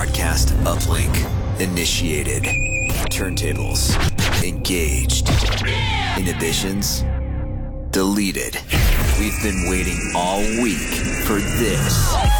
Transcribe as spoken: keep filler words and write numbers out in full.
Broadcast uplink initiated. Turntables engaged. Inhibitions deleted. We've been waiting all week for this.